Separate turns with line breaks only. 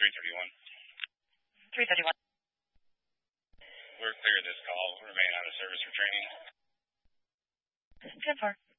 331.
331.
We're clear of this call. Remain out of service for training.
10-4.